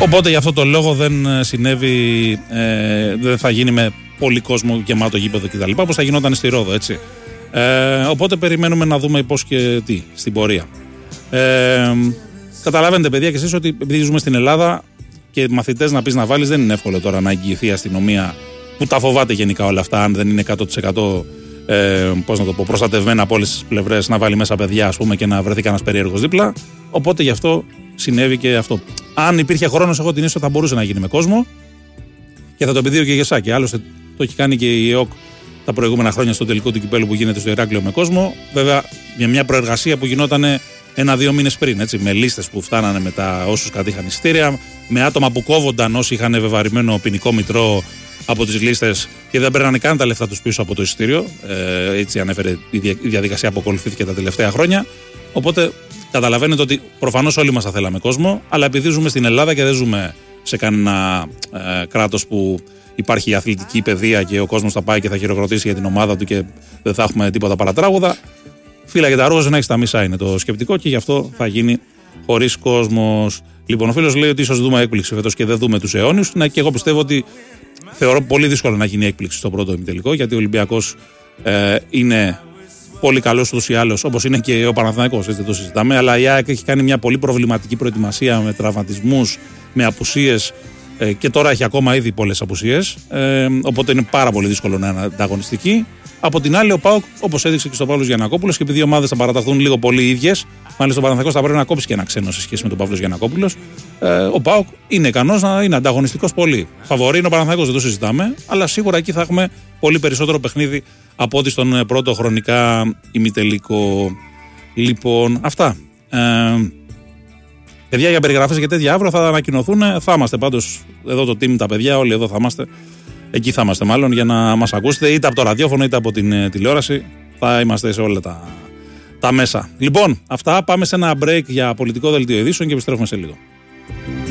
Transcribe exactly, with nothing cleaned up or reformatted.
Οπότε γι' αυτό το λόγο δεν συνέβη, ε, δεν θα γίνει με πολύ κόσμο γεμάτο γήπεδο κτλ. Όπως θα γινόταν στη Ρόδο, έτσι. Ε, οπότε περιμένουμε να δούμε πώς και τι στην πορεία. Ε, καταλαβαίνετε, παιδιά, και εσείς ότι επειδή ζούμε στην Ελλάδα και μαθητές να πεις να βάλεις, δεν είναι εύκολο τώρα να εγγυηθεί η αστυνομία που τα φοβάται γενικά όλα αυτά, αν δεν είναι εκατό τοις εκατό ε, πώς να το πω, προστατευμένα από όλες τις πλευρές, να βάλει μέσα παιδιά, ας πούμε, και να βρεθεί κανένας περίεργος δίπλα. Οπότε γι' αυτό συνέβη και αυτό. Αν υπήρχε χρόνος, εγώ την ίσως θα μπορούσε να γίνει με κόσμο και θα το επιδίωκε και η Γεσάκη. Άλλωστε το έχει κάνει και η ΕΟΚ τα προηγούμενα χρόνια στο τελικό του κυπέλου που γίνεται στο Ηράκλειο με κόσμο. Βέβαια, για μια προεργασία που γινόταν ένα-δύο μήνες πριν, έτσι, με λίστες που φτάνανε με τα όσους κατήχαν εισιτήρια, με άτομα που κόβονταν όσοι είχαν βεβαρημένο ποινικό μητρό από τις λίστες και δεν παίρνανε καν τα λεφτά τους πίσω από το εισιτήριο. Ε, έτσι ανέφερε η διαδικασία που ακολουθήθηκε τα τελευταία χρόνια. Οπότε καταλαβαίνετε ότι προφανώς όλοι μας θα θέλαμε κόσμο, αλλά επειδή ζούμε στην Ελλάδα και δεν ζούμε σε κανένα ε, κράτος που υπάρχει η αθλητική παιδεία και ο κόσμος θα πάει και θα χειροκροτήσει για την ομάδα του και δεν θα έχουμε τίποτα παρατράγουδα. Φύλαγε τα ρούχα, να έχει τα μισά είναι το σκεπτικό και γι' αυτό θα γίνει χωρίς κόσμος. Λοιπόν, ο φίλος λέει ότι ίσως δούμε έκπληξη φέτος και δεν δούμε τους αιώνιους. Ναι, και εγώ πιστεύω ότι θεωρώ πολύ δύσκολο να γίνει έκπληξη στο πρώτο ημιτελικό, γιατί ο Ολυμπιακός ε, είναι πολύ καλός ούτως ή άλλως, όπως είναι και ο Παναθηναϊκός, έτσι δεν το συζητάμε. Αλλά η ΑΕΚ έχει κάνει μια πολύ προβληματική προετοιμασία με τραυματισμούς, με απουσίες ε, και τώρα έχει ακόμα ήδη πολλές απουσίες. Ε, οπότε είναι πάρα πολύ δύσκολο να είναι ανταγωνιστική. Από την άλλη, ο ΠΑΟΚ, όπως έδειξε και στο Παύλος Γιαννακόπουλος, και επειδή οι ομάδες θα παραταχθούν λίγο πολύ ίδιες, μάλιστα ο Παναθηναϊκός θα πρέπει να κόψει και ένα ξένο σε σχέση με τον Παύλος Γιαννακόπουλος. Ε, ο ΠΑΟΚ είναι ικανός να είναι ανταγωνιστικός πολύ. Φαβορί είναι ο Παναθηναϊκός, δεν το συζητάμε, αλλά σίγουρα εκεί θα έχουμε πολύ περισσότερο παιχνίδι από ό,τι στον πρώτο χρονικά ημιτελικό. Λοιπόν, αυτά. Ε, παιδιά, για περιγραφές και τέτοια αύριο θα ανακοινωθούν. Θα είμαστε πάντως εδώ το team, τα παιδιά, όλοι εδώ θα είμαστε. Εκεί θα είμαστε μάλλον για να μας ακούσετε, είτε από το ραδιόφωνο είτε από την ε, τηλεόραση. Θα είμαστε σε όλα τα, τα μέσα. Λοιπόν, αυτά, πάμε σε ένα break για πολιτικό δελτίο ειδήσεων και επιστρέφουμε σε λίγο.